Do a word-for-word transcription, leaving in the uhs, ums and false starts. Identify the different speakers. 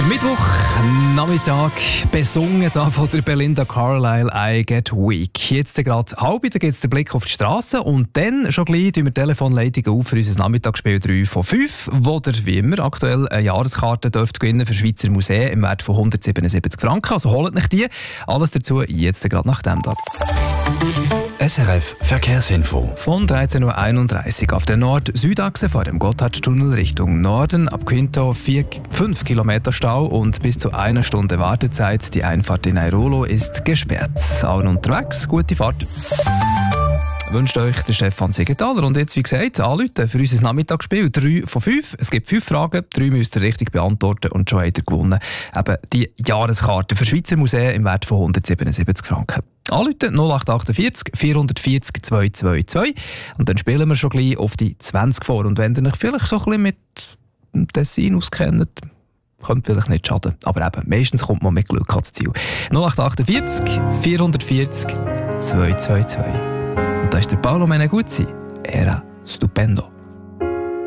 Speaker 1: Der Mittwoch, Nachmittag, besungen da von der Belinda Carlisle, I Get Weak. Jetzt gerade halb, da gibt es den Blick auf die Straße und dann schon gleich tun wir die Telefonleitungen auf für unser Nachmittagsspiel drei von fünf, wo ihr wie immer aktuell eine Jahreskarte dürft gewinnen für Schweizer Museen im Wert von hundertsiebenundsiebzig Franken. Also holt nicht die. Alles dazu jetzt gerade nach dem da.
Speaker 2: S R F Verkehrsinfo.
Speaker 1: Von dreizehn Uhr einunddreißig auf der Nord-Süd-Achse vor dem Gotthardtunnel Richtung Norden. Ab Quinto fünf Kilometer Stau und bis zu einer Stunde Wartezeit. Die Einfahrt in Airolo ist gesperrt. Allen unterwegs, gute Fahrt. Wünscht euch der Stefan Siegenthaler. Und jetzt, wie gesagt, anrufen für unser Nachmittagsspiel drei von fünf. Es gibt fünf Fragen, drei müsst ihr richtig beantworten und schon habt ihr gewonnen. Eben die Jahreskarte für Schweizer Museen im Wert von hundertsiebenundsiebzig Franken. Anrufen null acht achtundvierzig vierhundertvierzig zweihundertzweiundzwanzig und dann spielen wir schon gleich auf die zwanzig vor. Und wenn ihr euch vielleicht so ein bisschen mit dem Tessin auskennt, könnte vielleicht nicht schaden. Aber eben, meistens kommt man mit Glück ans Ziel. null acht achtundvierzig vierhundertvierzig zweihundertzweiundzwanzig. Und da ist der Paolo Meneguzzi. Era stupendo.